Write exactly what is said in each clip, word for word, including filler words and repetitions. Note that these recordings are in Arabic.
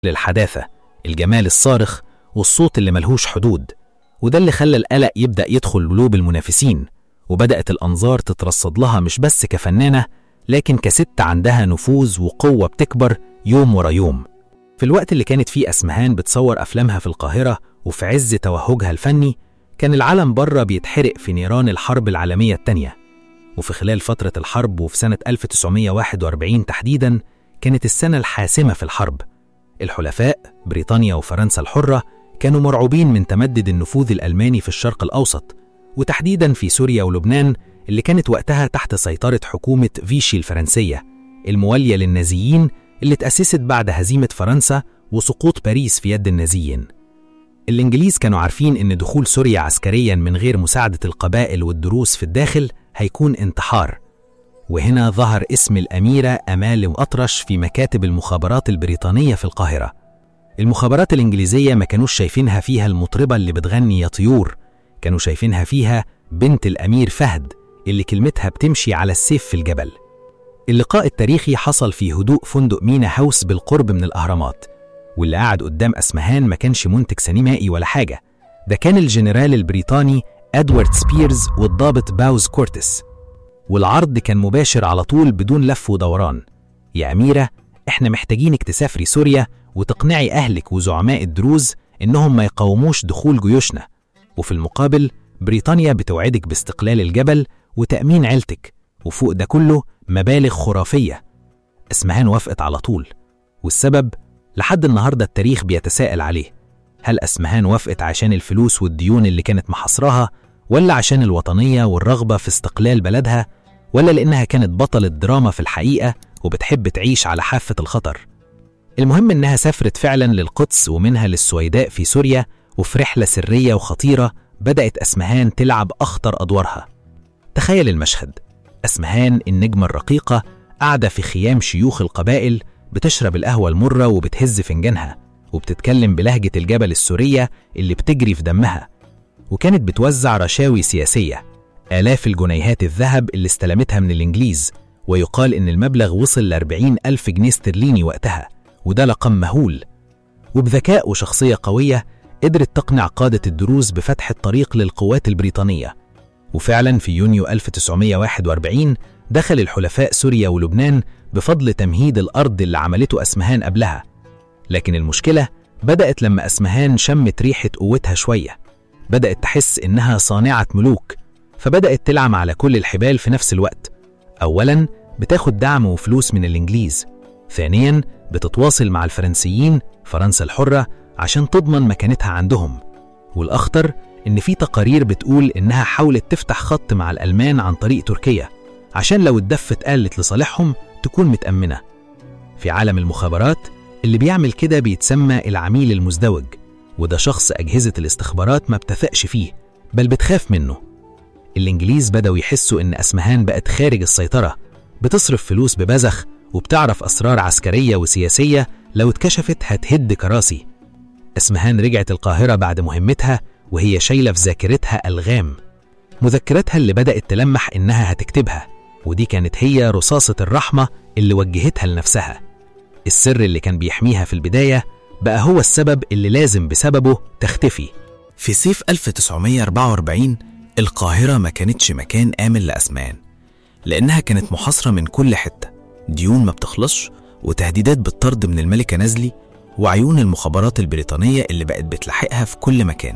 للحداثة، الجمال الصارخ والصوت اللي ملهوش حدود، وده اللي خلى القلق يبدأ يدخل قلوب المنافسين، وبدأت الأنظار تترصد لها مش بس كفنانة لكن كست عندها نفوذ وقوة بتكبر يوم ورا يوم. في الوقت اللي كانت فيه أسمهان بتصور أفلامها في القاهرة وفي عز توهجها الفني، كان العالم بره بيتحرق في نيران الحرب العالمية التانية. وفي خلال فترة الحرب وفي سنة ألف وتسعمائة وواحد وأربعين تحديداً كانت السنة الحاسمة في الحرب. الحلفاء بريطانيا وفرنسا الحرة كانوا مرعوبين من تمدد النفوذ الألماني في الشرق الأوسط، وتحديداً في سوريا ولبنان اللي كانت وقتها تحت سيطرة حكومة فيشي الفرنسية الموالية للنازيين اللي تأسست بعد هزيمة فرنسا وسقوط باريس في يد النازيين. الإنجليز كانوا عارفين إن دخول سوريا عسكرياً من غير مساعدة القبائل والدروس في الداخل هيكون انتحار. وهنا ظهر اسم الأميرة أمال أطرش في مكاتب المخابرات البريطانية في القاهرة. المخابرات الإنجليزية ما كانوش شايفينها فيها المطربة اللي بتغني يا طيور، كانوا شايفينها فيها بنت الأمير فهد اللي كلمتها بتمشي على السيف في الجبل. اللقاء التاريخي حصل في هدوء فندق مينا هاوس بالقرب من الأهرامات، واللي قاعد قدام أسمهان ما كانش منتج سينمائي ولا حاجة، ده كان الجنرال البريطاني أدوارد سبيرز والضابط باوز كورتس. والعرض كان مباشر على طول بدون لف ودوران. يا أميرة، إحنا محتاجينك تسافري سوريا وتقنعي أهلك وزعماء الدروز إنهم ما يقاوموش دخول جيوشنا، وفي المقابل بريطانيا بتوعدك باستقلال الجبل وتأمين عيلتك، وفوق ده كله مبالغ خرافية. أسمهان وافقت على طول، والسبب لحد النهاردة التاريخ بيتساءل عليه. هل أسمهان وافقت عشان الفلوس والديون اللي كانت محاصرها، ولا عشان الوطنية والرغبة في استقلال بلدها، ولا لأنها كانت بطلة دراما في الحقيقة وبتحب تعيش على حافة الخطر؟ المهم إنها سافرت فعلا للقدس ومنها للسويداء في سوريا، وفي رحلة سرية وخطيرة بدأت أسمهان تلعب أخطر أدوارها. تخيل المشهد، أسمهان النجمة الرقيقة قاعدة في خيام شيوخ القبائل بتشرب القهوة المرة وبتهز فنجانها وبتتكلم بلهجة الجبل السورية اللي بتجري في دمها، وكانت بتوزع رشاوي سياسية، آلاف الجنيهات الذهب اللي استلمتها من الإنجليز، ويقال إن المبلغ وصل لأربعين ألف جنيه استرليني وقتها، وده رقم مهول. وبذكاء وشخصية قوية قدرت تقنع قادة الدروز بفتح الطريق للقوات البريطانية. وفعلا في يونيو ألف وتسعمائة وواحد وأربعين دخل الحلفاء سوريا ولبنان بفضل تمهيد الأرض اللي عملته أسمهان قبلها. لكن المشكلة بدأت لما أسمهان شمت ريحة قوتها شوية، بدأت تحس إنها صانعة ملوك، فبدأت تلعب على كل الحبال في نفس الوقت. أولا بتاخد دعم وفلوس من الإنجليز، ثانيا بتتواصل مع الفرنسيين فرنسا الحرة عشان تضمن مكانتها عندهم، والأخطر إن في تقارير بتقول إنها حاولت تفتح خط مع الألمان عن طريق تركيا عشان لو الدفة اتقالت لصالحهم تكون متأمنة. في عالم المخابرات اللي بيعمل كده بيتسمى العميل المزدوج، وده شخص أجهزة الاستخبارات ما بتثقش فيه بل بتخاف منه. الإنجليز بدأوا يحسوا إن أسمهان بقت خارج السيطرة، بتصرف فلوس ببذخ وبتعرف أسرار عسكرية وسياسية لو اتكشفت هتهد كراسي. أسمهان رجعت القاهرة بعد مهمتها وهي شايلة في ذاكرتها ألغام، مذكرتها اللي بدأت تلمح إنها هتكتبها، ودي كانت هي رصاصة الرحمة اللي وجهتها لنفسها. السر اللي كان بيحميها في البداية بقى هو السبب اللي لازم بسببه تختفي. في صيف ألف وتسعمائة وأربعة وأربعين القاهرة ما كانتش مكان آمن لأسمهان، لأنها كانت محاصرة من كل حتة، ديون ما بتخلصش وتهديدات بالطرد من الملكة نزلي وعيون المخابرات البريطانية اللي بقت بتلاحقها في كل مكان.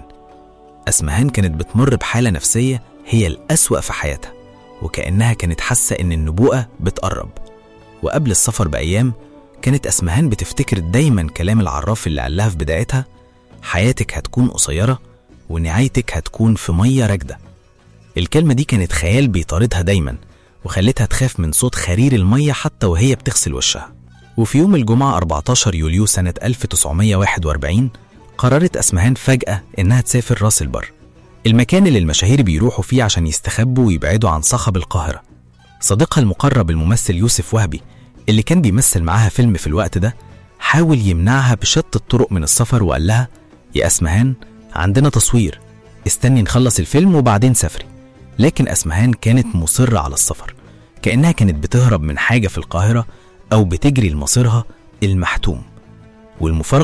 أسمهان كانت بتمر بحالة نفسية هي الأسوأ في حياتها، وكأنها كانت حاسة إن النبوءة بتقرب. وقبل السفر بأيام كانت أسمهان بتفتكر دايما كلام العراف اللي قالها في بدايتها: حياتك هتكون قصيرة ونهايتك هتكون في مية راكدة. الكلمة دي كانت خيال بيطاردها دايما، وخلتها تخاف من صوت خرير المية حتى وهي بتغسل وشها. وفي يوم الجمعة أربعة عشر يوليو سنة ألف وتسعمائة وواحد وأربعين قررت أسمهان فجأة إنها تسافر راس البر، المكان اللي المشاهير بيروحوا فيه عشان يستخبوا ويبعدوا عن صخب القاهرة. صديقها المقرب الممثل يوسف وهبي اللي كان بيمثل معاها فيلم في الوقت ده حاول يمنعها بشتى الطرق من السفر، وقال لها: يا أسمهان، عندنا تصوير، استني نخلص الفيلم وبعدين سافري. لكن أسمهان كانت مصرة على السفر، كأنها كانت بتهرب من حاجة في القاهرة أو بتجري لمصيرها المحتوم. والمفارقة